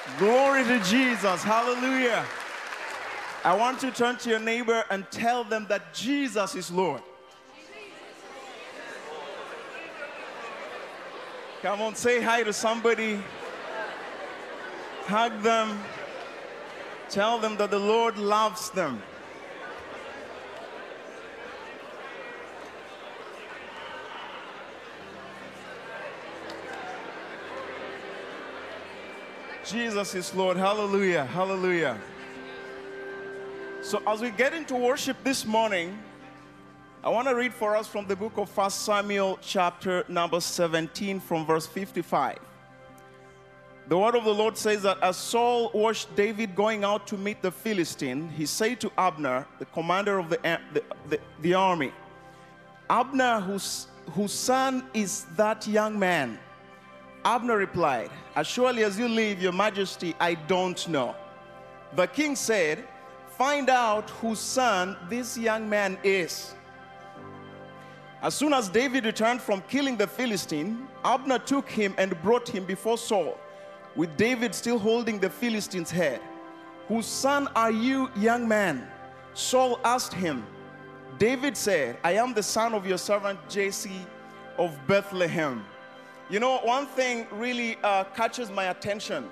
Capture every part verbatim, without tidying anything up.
Glory to Jesus. Hallelujah. I want you to turn to your neighbor and tell them that Jesus is Lord. Come on, say hi to somebody. Hug them. Tell them that the Lord loves them. Jesus is Lord. Hallelujah. Hallelujah. So as we get into worship this morning, I want to read for us from the book of First Samuel chapter number seventeen from verse fifty-five. The word of the Lord says that as Saul watched David going out to meet the Philistine, he said to Abner, the commander of the, the, the, the army, Abner, whose, whose son is that young man? Abner replied, as surely as you live, your majesty, I don't know. The king said, find out whose son this young man is. As soon as David returned from killing the Philistine, Abner took him and brought him before Saul, with David still holding the Philistine's head. Whose son are you, young man? Saul asked him. David said, I am the son of your servant Jesse of Bethlehem. You know, one thing really uh, catches my attention.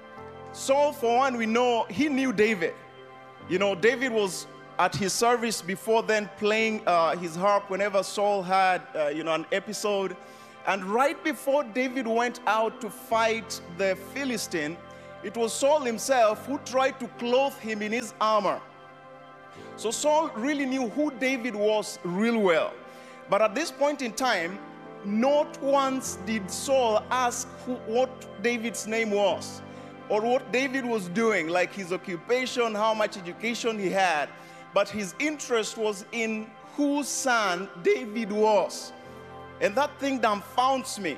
Saul, for one, we know he knew David. You know, David was at his service before then playing uh, his harp whenever Saul had, uh, you know, an episode. And right before David went out to fight the Philistine, it was Saul himself who tried to clothe him in his armor. So Saul really knew who David was real well. But at this point in time, not once did Saul ask who, what David's name was, or what David was doing, like his occupation, how much education he had. But his interest was in whose son David was. And that thing dumbfounds me.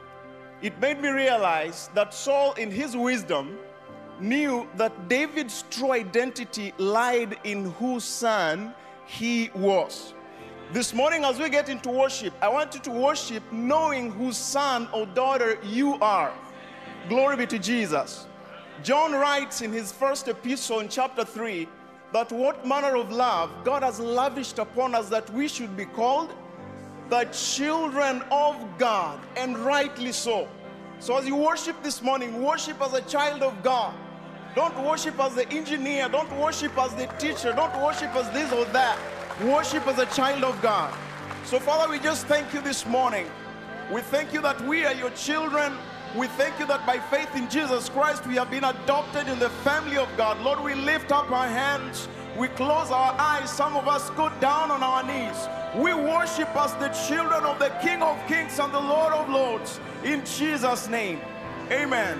It made me realize that Saul, in his wisdom, knew that David's true identity lied in whose son he was. This morning, as we get into worship, I want you to worship knowing whose son or daughter you are. Glory be to Jesus. John writes in his first epistle in chapter three that what manner of love God has lavished upon us that we should be called the children of God, and rightly so. So as you worship this morning, worship as a child of God. Don't worship as the engineer. Don't worship as the teacher. Don't worship as this or that. Worship as a child of God. So Father, we just thank you this morning. We thank you that we are your children. We thank you that by faith in Jesus Christ, we have been adopted in the family of God. Lord, we lift up our hands. We close our eyes. Some of us go down on our knees. We worship as the children of the King of Kings and the Lord of Lords. In Jesus' name, amen.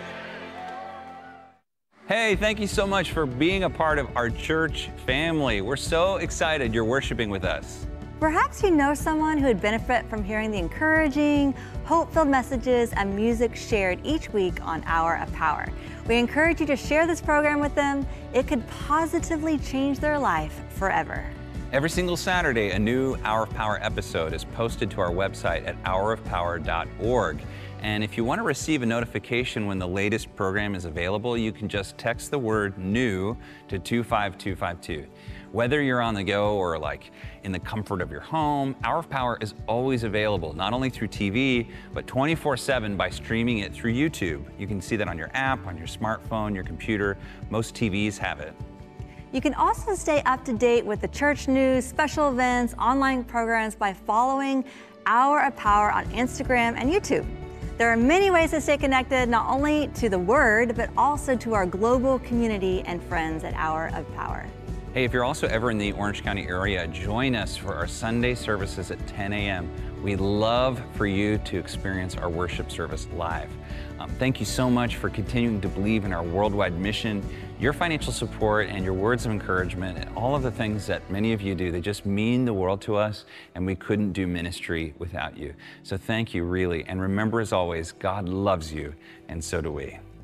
Hey, thank you so much for being a part of our church family. We're so excited you're worshiping with us. Perhaps you know someone who would benefit from hearing the encouraging, hope-filled messages and music shared each week on Hour of Power. We encourage you to share this program with them. It could positively change their life forever. Every single Saturday, a new Hour of Power episode is posted to our website at hour of power dot org. And if you want to receive a notification when the latest program is available, you can just text the word new to two five two five two. Whether you're on the go or like in the comfort of your home, Hour of Power is always available, not only through T V, but twenty-four seven by streaming it through YouTube. You can see that on your app, on your smartphone, your computer. Most T Vs have it. You can also stay up to date with the church news, special events, online programs by following Hour of Power on Instagram and YouTube. There are many ways to stay connected, not only to the Word, but also to our global community and friends at Hour of Power. Hey, if you're also ever in the Orange County area, join us for our Sunday services at ten a m We'd love for you to experience our worship service live. Um, thank you so much for continuing to believe in our worldwide mission. Your financial support and your words of encouragement and all of the things that many of you do, they just mean the world to us, and we couldn't do ministry without you. So thank you, really. And remember, as always, God loves you, and so do we.